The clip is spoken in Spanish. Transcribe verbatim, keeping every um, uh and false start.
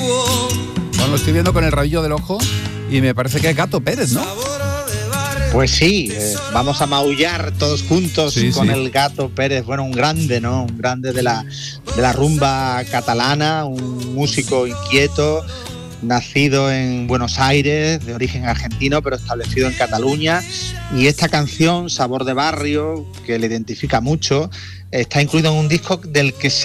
Bueno, lo estoy viendo con el rabillo del ojo y me parece que es Gato Pérez, ¿no? Pues sí, eh, vamos a maullar todos juntos sí, con sí. el Gato Pérez, bueno, un grande, ¿no? Un grande de la, de la rumba catalana, un músico inquieto, nacido en Buenos Aires, de origen argentino, pero establecido en Cataluña. Y esta canción, Sabor de Barrio, que le identifica mucho, está incluido en un disco del que se